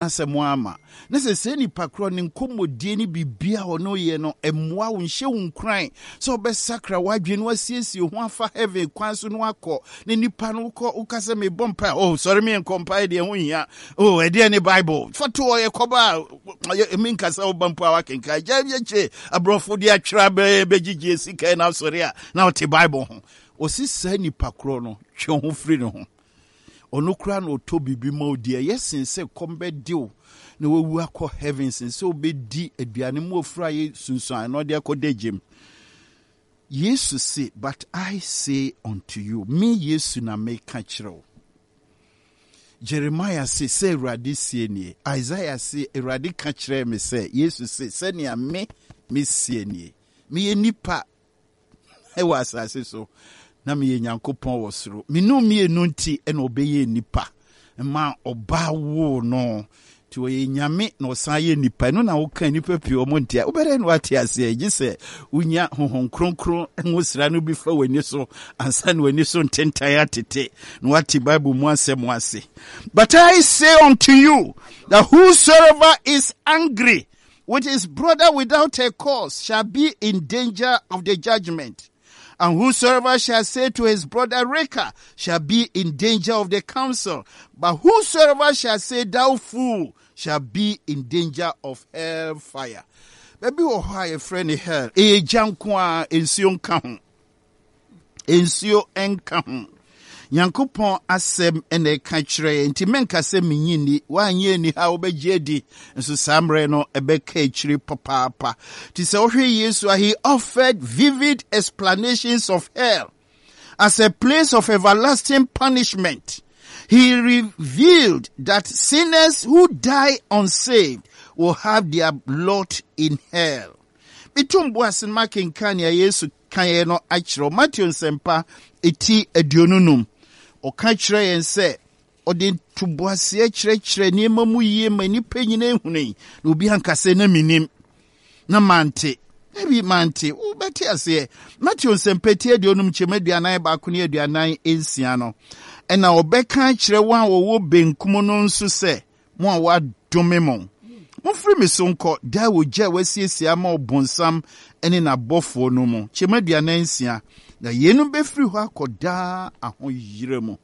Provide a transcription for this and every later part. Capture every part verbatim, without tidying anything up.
asemoama na se se nipa kro ne nkomodie ni bibia ho no ye no emmoa wo nhye wo nkran so obesakra wadwe no asiesie ho afa heaven kwan so no akọ ne nipa no kọ ukase me bompa oh sorry me compile de ho hia oh e de ne bible fato ye koba me nkasa obampa wa kenka jabye che abrofo de atwra be begigye sika na sorry a na o te bible ho osisa nipa kro no twe ho free no ho onukra no to bibi ma odi yesin se kombe dio na wewu akọ heavens so obedi aduane mu ofura ye sunsun no de akọ degem Jesus say but I say unto you me Yesu na me ka kire Jeremiah say say Awurade sie nie Isaiah say Awurade ka kire me say Jesus say se ne me me sie nie me nipa e wa asase so na me Nyankopon wo soro me no me enu nti e na obeye nipa ma oba wo no ti wo nyame na osan ye nipa no na wo kan nipa pie o montia wo bere no ate ase agi se unya honhon kronkron enwosira no bi fa wani so ansa na wani so ntentan atete no wati bible mu asem ase but I say unto you that whosoever is angry with his brother without a cause shall be in danger of the judgment. And whosoever shall say to his brother, Reka, shall be in danger of the council. But whosoever shall say, thou fool, shall be in danger of hell fire. Baby, oh, hi, friend, hell. E jankwa ensio nkahu. Ensio enkahu. Yankopon asem ene ka kire nti menka se minyini wanye ni ha obejedi nso samre no ebeka kire papa ti se ohwe Yesu he offered vivid explanations of hell as a place of everlasting punishment. He revealed that sinners who die unsaved will have their lot in hell. Bitumbu asin makin kanya Yesu kanye no akiro Matthew sempa eti adionunum oka kire yen se odin tubuase akire kire ni mamu yie mani panyina ehunei na obi hankase na minim na mante ebi mante wo beti ase Matthew sempeti adionum chemaduanan ba ko ne aduanan ensia no ena obeka kire wan wo benkum no nso se mo a wa dome mo mo free me so nko da wo gya wasiesia ma obonsam ene na bofo no mo chemaduanan ensia na yenu be free ho akoda ahoyire mo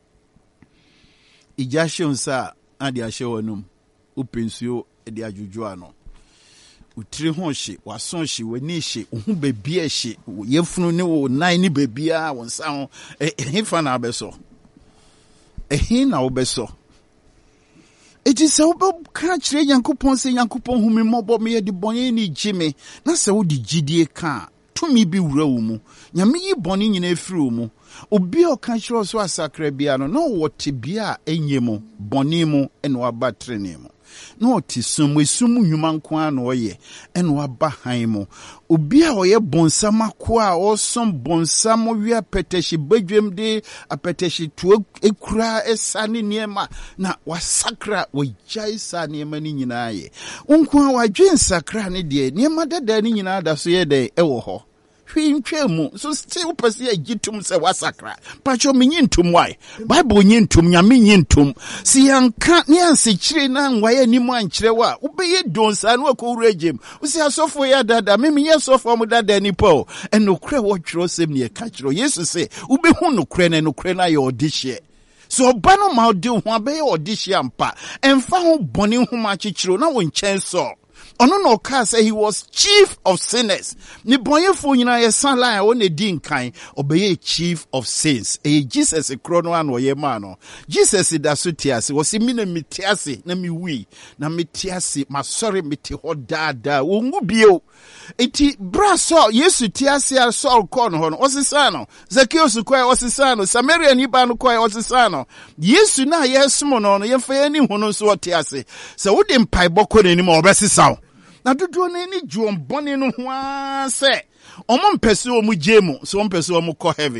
ijashe unsa adi ashe wonum upensuo edi ajuju ano utiri ho hye wason hye wani hye ohu bebia hye yefunu ne wo nan ni bebia wonsa ho ehifa na abeso ehin na obeso eti se wo ka kire Yankopon se Yankopon humi mobo me de bonye ni jime na se wo di gidie ka tumi bi wura wo mu nyame yi boni nyina efiri wo mu obi o ka kire so asakra bia no no wote bia enye mu boni mu ene waba trene mu no ti sumu sumu nyuma nko an oye ene waba han mu obi a oye bonsam akoa o som bonsam wi apeteshi badwem de apeteshi to ekura esane niema na wasakra wajai sa niema ni nyina ye nko wadwen sakra ne de niema dada ni nyina da so ye de ewo ho hwintwemu so still pese agitum se wasakra pacho menyintum why bible nyintum nyame nyintum si yanka ne ansekire na nwaye ni mu ankire wa ubeye donsa na akowurajem usi asofo ya dada meme ye sofo mu dada ni po enokre wo twiro sem ne ka kiro yesu se ubehu nokre na nokre na ye odihye so bano ma odi ho abeye odihye ampa emfa ho boni ho ma kikiro na wo nchen so ono no ka say he was chief of sinners ni bonyefo nyina ye sanlan o ne din kan obeye chief of sins e Jesus krono an oye ma no Jesus da so tiase wo se mi na mitiase na mi wi na mitiase ma sorry miti ho dada wo ngu bio eti braso Yesu tiase a Saul kon ho no osisano Zacchaeus kwai osisano Samaria ni ba no kwai osisano Yesu na yesumo no no ye fa ni hu no so tiase se wo de mpai bokọ ni ma obesisaw na dodo na ni juom bone no ho ase omo mpese omu jemu so ompese omu ko heaven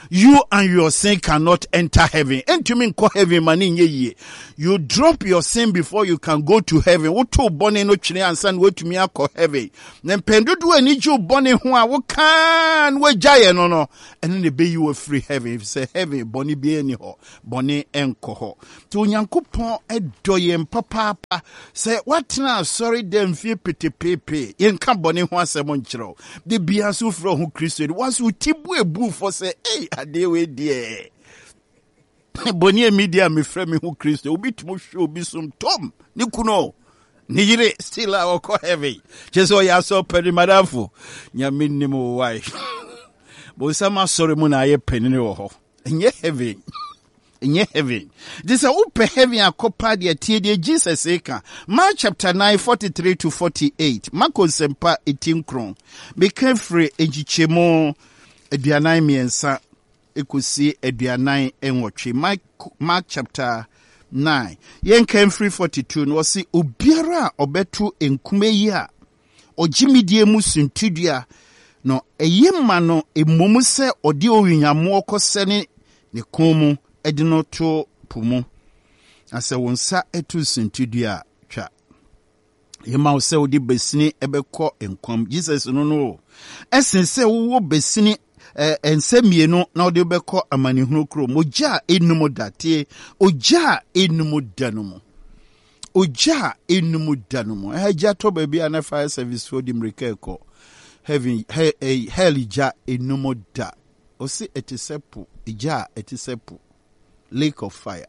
you and your sin cannot enter heaven. And to mean call heaven mani ye. You drop your sin before you can go to heaven. What to bonne no chine and son way to me call heaven. Then pendu do any you bonne who what can we giant no no. And then they be you a free heaven. If say heaven bonny be any ho bonny enko. To Nyankopon edoyem papa say what now sorry them feel pity pepe. Yen can bonny ho asem nchiro. The biasu fro who Christian was who tibu ebu for say hey adewe die. Bonnie media me frame me who Christ will be to show be some Tom Nikuno Nigire still our co heavy. Just so ya so petty madafu. Ya minimo wife. But some sorry muna ye penny or and ye heavy. And ye heavy. This a upe heavy a copa de T D Jesus eka. Mark chapter nine forty three to forty eight. Marco sempa eighteen kron. Became free ejichemo edianai miensa. Ekusi eduanai enwotwe. Mark Mark chapter nine. Yen came free forty-two. No si obiara obetu enkume yi a ojimidie mu suntudua no eyema no emomu se odi owinyamo okosene ne komu edino to pumu. Ase wonsa etu suntudua twa. Yema wo se odi besini ebekọ enkom. Jesus no no. Esense wo besini Eh, ensemieno na ode beko amanihunu kro moja enumu date oja enumu danumu oja enumu danumu eh ja to baby ana fire service for dimreke ko heaven he, he, hell ja enumu da osi etisepu ja etisepu lake of fire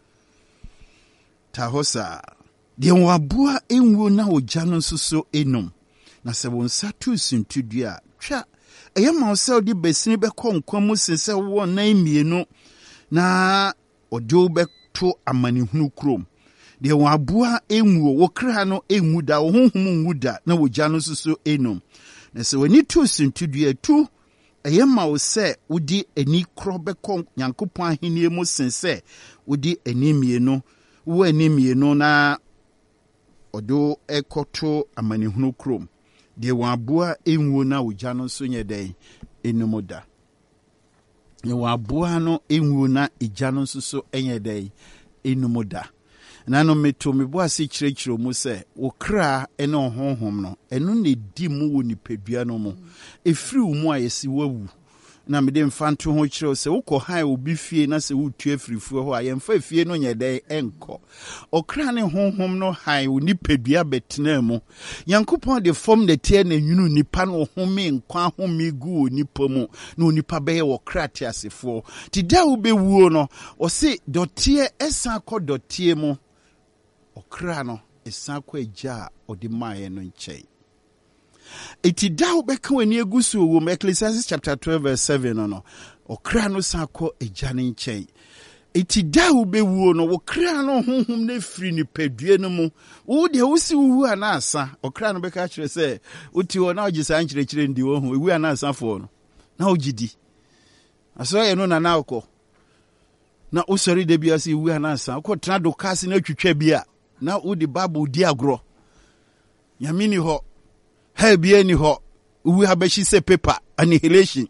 tahosa de wabua enwo na oja no nsoso enum na se wonsa tu suntudua twa Eye ma ose di besini be ko nkwa mu sese wo na mienu na odo be to amanihunu krom de won aboa enwuo wo kra no enwu da wo honhom enwu da na wogya no suso enum na se wani tu sintudua tu eye ma ose udi eni kro be ko Nyankopon ahenie mu sese udi eni mienu wo eni mienu na odo ekoto amanihunu krom de wabua enwu na wogya no so nye den enumoda ne wabua no enwu na igya no so enye den enumoda na no meto mebo ase kirekiro mu se wo kra ene honhom no eno ne di mu wo nipadua no mu efiri wo mu ayesi wawu na me de mfanto ho kire se wo ko han obi fie na se wo tu afirifuo ho ayemfa fie no nye den enko okra ne honhom no han wo nipadua betena mu Nyankopon de form de tie na nwunu nipa no home nkwa home gu nipa mu no nipa be ye wo krate asefo ti da wo be wuo no o se dotie esa ko dotie mu okra no esa ko agya odi maaye no nchei. Iti da ubeka weni egusu wo Ecclesiastes chapter twelve verse seven no no okra no sako ejane nchen iti da ube wuo no okra no honhom na firi ni padue no mu wo de wo si wu anasa okra no beka kire se uti wo na ogisa nkire kire ndi wo hu wu anasa fo no na ogidi aso ye no na na akọ na usori de bia si wu anasa akọ tra do kasi na twetwa bia na wo di bible di agro yamini ho Hey, be any ho, we have a she say paper, annihilation.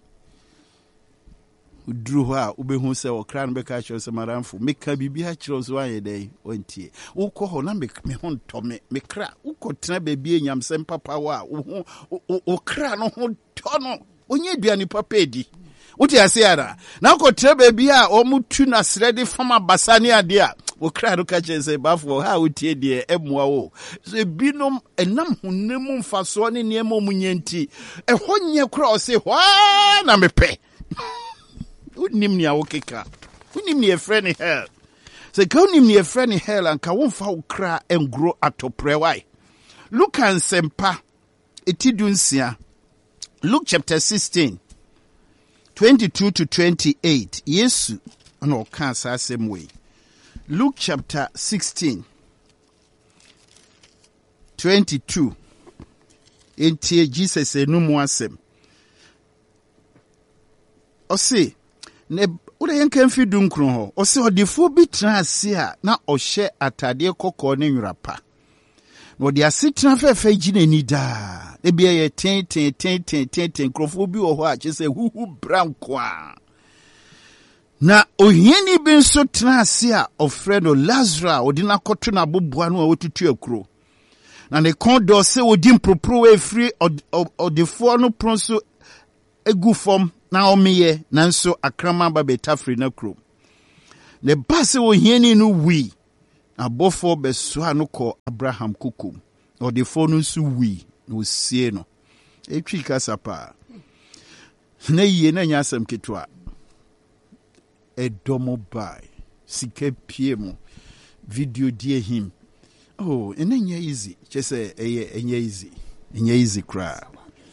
Drew her, Ube who say, or crown becatch or some aramful, make her be a chose one a day, won't ye? O call her, make me hon Tommy, me crack, who could trabe be yam sem papa, o crown on tonno, when ye be any papedi. What you say, now could trabe be a or mutunas ready from a basania dear. O cry to catch and say, Buffalo, how would ye dear Emwao? The binum and num who nemum fasoni near momunienti. A one year cross say, why, na me pay. Would name me a okeka. Would name me a friend in hell. Say, go name me a friend in hell and can one foul cry and grow at a prayer. Why? Look and sempa etidunsia. Luke chapter sixteen, twenty-two to twenty-eight. Yes, no cancer same way. Luke chapter sixteen, twenty-two. Enti Jesus enum asem. O se ne ura yenka mfi dunkron ho. O se odifo bi transe a na ohye atade kokko ne nwrapa. No de asitran fefe gine ni da. E bia ye ten ten ten ten ten ten krofo bi wo ho a chese huhu branko a. Na ohiani bi nso tena ase a ofrɛ no Lazarus odina kɔto na boboa no a wotutu akuro. Na ne kondo se odi mpropro efiri odefo no pronso egu fam na omeye nanso akrama ba betafri na kuro. Ne base ohiani no wi abofo besoa no kɔ Abraham kukum. Odefo no nso wi na osie no. Etwi kasa pa. Na yie na nyasam ketwa. Edomo bai sike pie mu video die him. Oh, and then easy. Just say eh easy. Enye easy cry.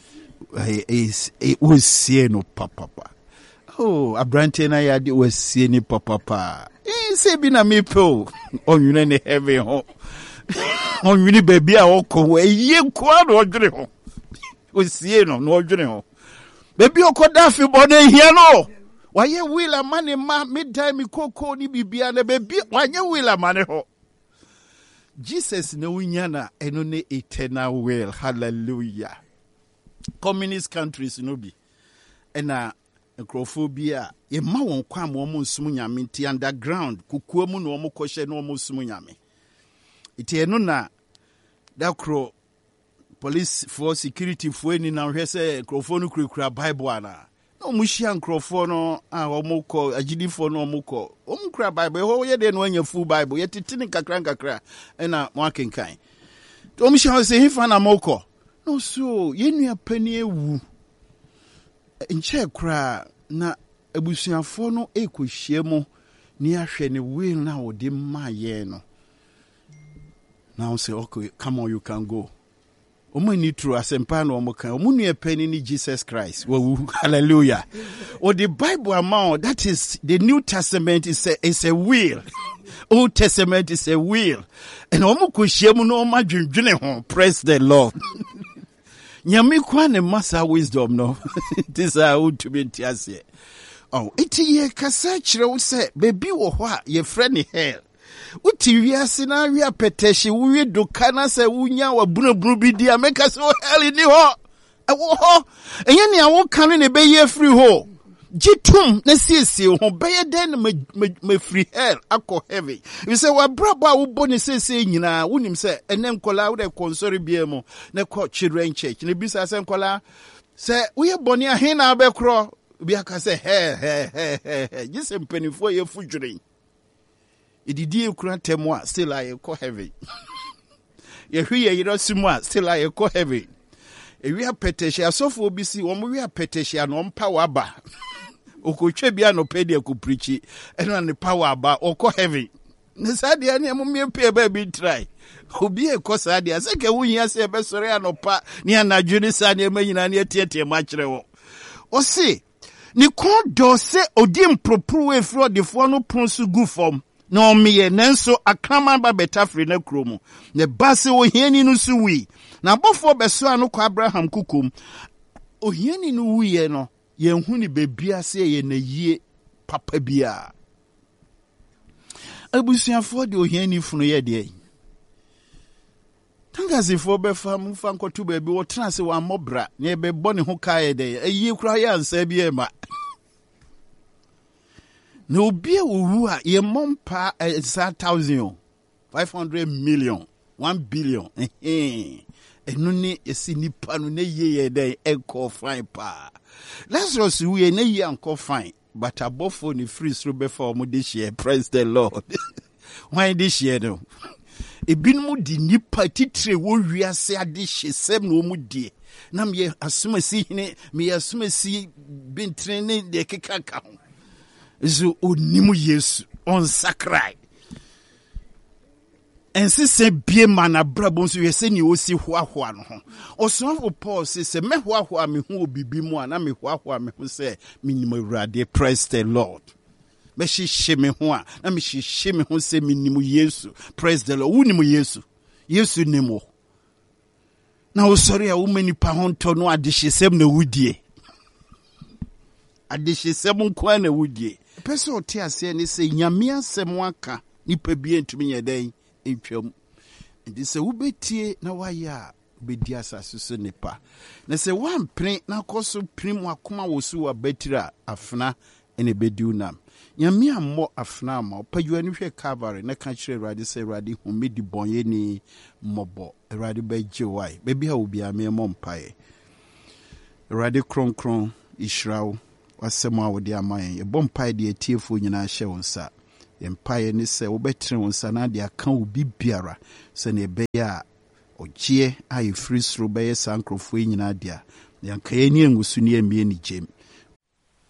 Is it was see no papa. Oh, abrante na ya de was see ni papa. Eh say bi na me po. On you na heavy ho. On you ni baby a okọ we ye kwa no odwere ho. Was see no no odwere ho. Baby okoda fi bone hia no. Waye wila mane ma midtime koko ni bibia na baby waye wila mane ho. Jesus na unyana eno ne eternal will. Hallelujah. Communist countries no bi. Ena necrophobia ye ma won kwa mo mo nsum nyame ti underground kukuo mu no mo kɔhye no mo nsum nyame. Iti eno na dakro police for security for any na hwe se necrophone no kurakura Bible ana. No mushia nkrofo no a omukọ agidifo no omukọ omukra Bible ho ye de no anya full Bible ye titini kakra kakra na mo akenkan to omushia se hifa na mokọ no so ye nua pani ewu nche kra na abusuafo no ekohie mu ni ahwe ne will na odi ma ye no now say okay come on you can go. Omo ni true asempa no omo kan omo nua pani ni Jesus Christ. Wow, hallelujah. Or the Bible amount, that is the New Testament is a is a will. Old Testament is a will. And omo ko hyiam no ma dwendwene ho. Praise the Lord. Nyame kwa ne masa wisdom no. This is how to be tiase. Oh, iti ye kasa kire wo se baby wo ho a ye friend hell. Uti wiase na wia peteshi wuye dokana se wunya wa bunabunu bi dia meka se o hell ni ho e wo ho enye ne awo kan ne be ye free ho gitum na siesie ho be ye den me free hell akọ heaven you say wa brabo a wo boni siesie nyina wonim se ene nkola wo de konsori bia mu na ko children church ne bisa se nkola se wo ye boni a he na abekro bia ka se he he he he jise mpanifo ye fudwuren ididi ekura temwa still I call heavy. Ye hwe ye yiro simwa still I call heavy. E wi apetehia asofo obi si wo mo wi apetehia no mpa waba. Okotwe bia no pedi ku preachi eno ne power aba okọ heavy. Ne sadia ne mo mepie ba bi try. Obi e ko sadia se ke wunya se be sore anopa ne anadwo ne sadia manyina ne tietie ma kire wo. O se ni kon do se odi mpropro we fro defo no pronsu gu form. No miye nenso akrama ba betafri na kromu ne base ohiani no suwi na bofo beso anu kwa Abraham kukum ohiani no wiye no ye hu ni bebia se ye na yie papa bia abusuafo de ohiani funu ye de tangazifo be fam fa nkotu ba bi wo tena se wa mobra ne be bone ho kae de ayi kura ya ansa bi e ma no be uwu a ye mompa a thousand five hundred million one billion eh enu ni esi nipa no na ye ye den enko fine pa Lazarus we na ye enko fine but abofo ni free sro be for mo this year. Praise the Lord. Why this year no ebinmu di nipa titire wo wiase ade hyesem no mu die na me asumasi hine me asumasi bintre ne de kekaka ho zo onimu Yesu on sakrai ense se bie mana brabo so yese ni osi hoahoa no ho osofo Paul se se me hoahoa me hu obibi mu ana me hoahoa me hu se minimo Awurade. Praise the Lord. Me hihye me ho a na me hihye me ho se minimo Yesu. Praise the Lord. Wunimu Yesu Yesu nimo na osori a wo manipa ho nto no adehyesem na wudie adehyesem nko na wudie pese ote ase ne se nyame asem aka nipa bi entumi yeden entwam ndi se wubetie na waya bedi asase so nipa na se wampre na koso prim akoma wosu wa betira afna ene bediu nam nyame ammo afna ma opadua ni hwe Calvary na ka kire Awurade sɛ Awurade hu me di bonye ni mmɔbɔ Awurade bɛgye wai baabi a obi a me mmɔ mpae Awurade kronkron Israel wasɛm a wode ama yɛn yɛbɔ mpae de atiefo nyinaa hyɛ wo nsa yɛmpae ne sɛ wobɛtene wo nsa na de aka wo bibiara sɛ ne ɛbɛyɛ a ɔgyeɛ a yɛfiri soro bɛyɛ saa nkurɔfoɔ nyinaa de a yɛnka yɛni angusu ne yɛmmie ne gyem